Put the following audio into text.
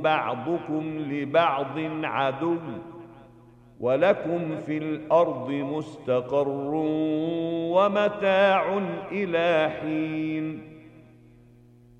بعضكم لبعض عدو ولكم في الأرض مستقر ومتاع إلى حين